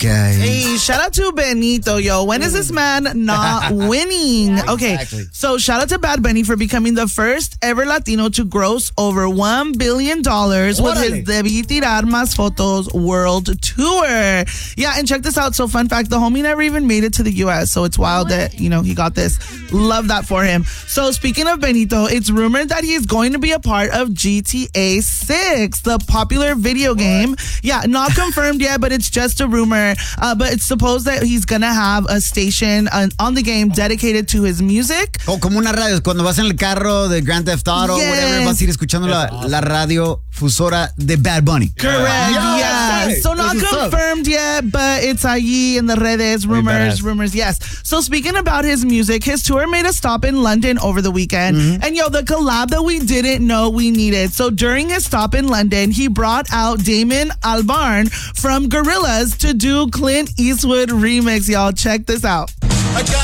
guy. Hey, shout out to Benito, yo. When is this man not winning? Okay, Exactly. so shout out to Bad Bunny for becoming the first ever Latino to gross over $1 billion with his Debí Tirar Más Fotos world tour. Yeah, and check this out. So fun fact, the homie never even made it to the U.S., so it's wild that, he got this. Love that for him. So speaking of Benito, it's rumored that he's going to be a part of GTA 6, the popular video game. Yeah, not confirmed yet, but it's just a rumor. But it's supposed that he's going to have a station on the game dedicated to his music. O como una radio, cuando vas en el carro de Grand Theft Auto, whatever, vas a ir escuchando la radio fusora de Bad Bunny. Correct, yeah. So not confirmed yet, but it's allí in the redes, rumors, yes. So speaking about his music, his tour made a stop in London over the weekend. Mm-hmm. And the collab that we didn't know we needed. So during his stop in London, he brought out Damon Albarn from Gorillaz to do Clint Eastwood remix, y'all. Check this out.